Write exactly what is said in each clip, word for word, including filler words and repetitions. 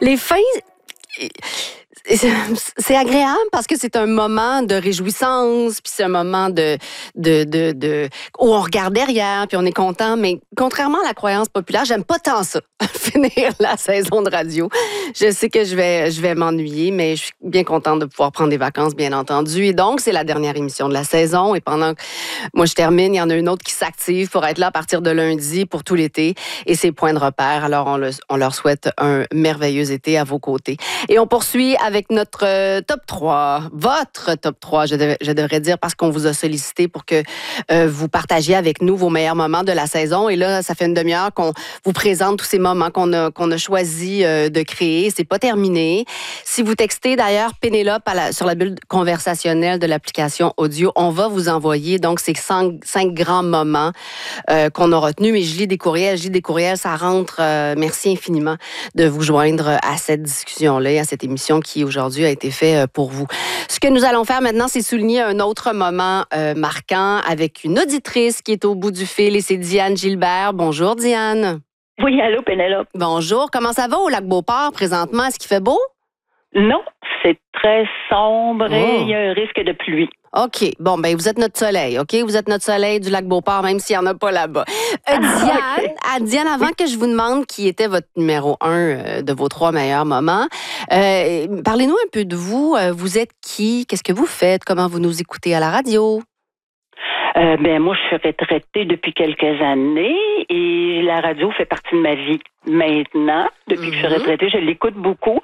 Les fins, c'est agréable parce que c'est un moment de réjouissance, puis c'est un moment de, de, de, de où on regarde derrière, puis on est content. Mais contrairement à la croyance populaire, j'aime pas tant ça, finir la saison de radio. Je sais que je vais, je vais m'ennuyer, mais je suis bien contente de pouvoir prendre des vacances, bien entendu. Et donc, c'est la dernière émission de la saison. Et pendant que moi je termine, il y en a une autre qui s'active pour être là à partir de lundi pour tout l'été. Et c'est Point de repère. Alors, on, le, on leur souhaite un merveilleux été à vos côtés. Et on poursuit avec notre euh, top trois, votre top trois, je, dev, je devrais dire, parce qu'on vous a sollicité pour que euh, vous partagiez avec nous vos meilleurs moments de la saison. Et là, ça fait une demi-heure qu'on vous présente tous ces moments qu'on a, qu'on a choisi euh, de créer. C'est pas terminé. Si vous textez d'ailleurs Pénélope à la, sur la bulle conversationnelle de l'application audio, on va vous envoyer donc ces cinq, cinq grands moments euh, qu'on a retenus. Mais je lis des courriels, je lis des courriels, ça rentre. Euh, merci infiniment de vous joindre à cette discussion-là, à cette émission qui aujourd'hui a été faite pour vous. Ce que nous allons faire maintenant, c'est souligner un autre moment euh, marquant avec une auditrice qui est au bout du fil et c'est Diane Gilbert. Bonjour Diane. Oui, allô Pénélope. Bonjour, comment ça va au Lac-Beauport présentement? Est-ce qu'il fait beau? Non, c'est très sombre oh. et il y a un risque de pluie. OK. Bon, ben vous êtes notre soleil, OK? Vous êtes notre soleil du Lac-Beauport, même s'il n'y en a pas là-bas. Euh, Diane, okay. à Diane, avant oui. que je vous demande qui était votre numéro un euh, de vos trois meilleurs moments, euh, parlez-nous un peu de vous. Vous êtes qui? Qu'est-ce que vous faites? Comment vous nous écoutez à la radio? Euh, ben moi, je suis retraitée depuis quelques années et la radio fait partie de ma vie maintenant. Depuis mm-hmm. que je suis retraitée, je l'écoute beaucoup.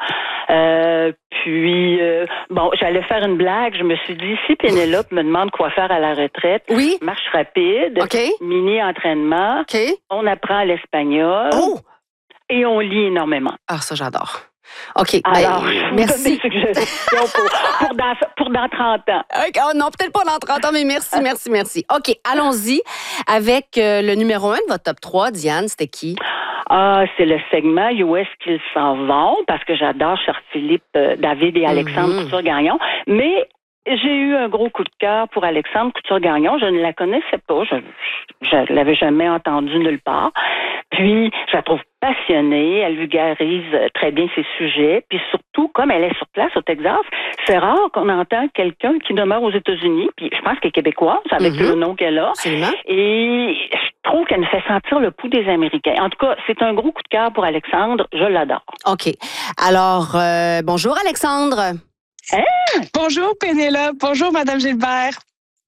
Euh, puis, euh, bon, j'allais faire une blague. Je me suis dit, si Pénélope me demande quoi faire à la retraite, oui. marche rapide, okay. mini-entraînement, okay. on apprend l'espagnol oh. et on lit énormément. Ah, ça, j'adore. OK. Alors, ben, merci. Des suggestions pour, pour, dans, pour dans trente ans. Okay. Oh, non, peut-être pas dans trente ans, mais merci, merci, merci. OK, allons-y avec euh, le numéro un de votre top trois. Diane, c'était qui? Ah, c'est le segment Où est-ce qu'ils s'en vont? Parce que j'adore Charles-Philippe, euh, David et Alexandre mm-hmm. Couture-Gagnon. Mais j'ai eu un gros coup de cœur pour Alexandre Couture-Gagnon. Je ne la connaissais pas. Je ne l'avais jamais entendue nulle part. Puis, je la trouve passionnée. Elle vulgarise très bien ses sujets. Puis surtout, comme elle est sur place au Texas, c'est rare qu'on entend quelqu'un qui demeure aux États-Unis. Puis je pense qu'elle est québécoise avec mm-hmm. le nom qu'elle a. Absolument. Et je trouve qu'elle nous fait sentir le pouls des Américains. En tout cas, c'est un gros coup de cœur pour Alexandre. Je l'adore. OK. Alors, euh, bonjour Alexandre. Hein? Bonjour Pénélope. Bonjour Madame Gilbert.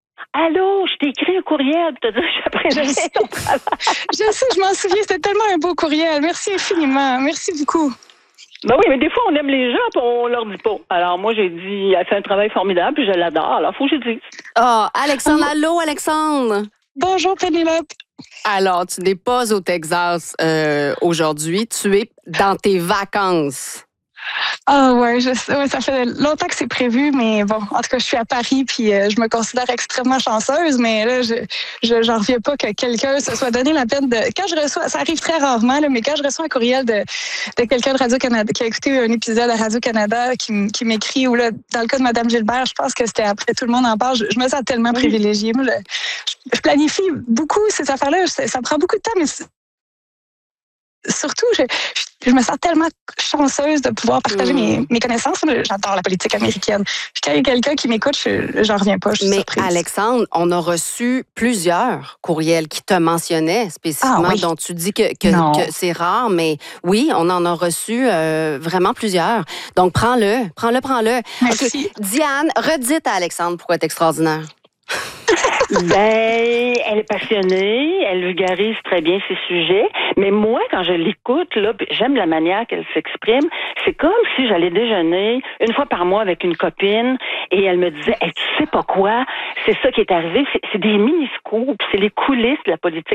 Allô, je t'ai écrit un courriel pour te dire que j'apprécie ton travail. Je sais, je m'en souviens, c'était tellement un beau courriel. Merci infiniment. Merci beaucoup. Ben oui, mais des fois, on aime les gens et on leur dit pas. Alors, moi, j'ai dit, elle fait un travail formidable puis je l'adore. Alors, il faut que je dise. Ah, oh, Alexandre, oh. allô, Alexandre. Bonjour Pénélope. Alors, tu n'es pas au Texas euh, aujourd'hui. Tu es dans tes vacances. Ah ouais, je sais, ouais, ça fait longtemps que c'est prévu, mais bon, en tout cas, je suis à Paris, puis euh, je me considère extrêmement chanceuse, mais là, je, je j'en reviens pas que quelqu'un se soit donné la peine de. Quand je reçois, ça arrive très rarement, là, mais quand je reçois un courriel de, de quelqu'un de Radio-Canada qui a écouté un épisode à Radio-Canada, qui, qui m'écrit, ou là, dans le cas de Madame Gilbert, je pense que c'était après Tout le monde en parle, je, je me sens tellement oui. privilégiée. Moi, je, je planifie beaucoup ces affaires-là, ça, ça prend beaucoup de temps, mais surtout, je, je me sens tellement chanceuse de pouvoir partager mmh. mes, mes connaissances. J'adore la politique américaine. Quand il y a quelqu'un qui m'écoute, je j'en reviens pas, je suis Mais surprise. Alexandre, on a reçu plusieurs courriels qui te mentionnaient spécifiquement, ah, oui. dont tu dis que, que, que c'est rare, mais oui, on en a reçu euh, vraiment plusieurs. Donc, prends-le, prends-le, prends-le. Merci. Okay. Diane, redites à Alexandre pourquoi elle est extraordinaire. Ben, elle est passionnée, elle vulgarise très bien ses sujets, mais moi, quand je l'écoute, là, j'aime la manière qu'elle s'exprime. C'est comme si j'allais déjeuner une fois par mois avec une copine et elle me disait hey, « tu sais pas quoi, c'est ça qui est arrivé, c'est, c'est des mini-scoops, c'est les coulisses de la politique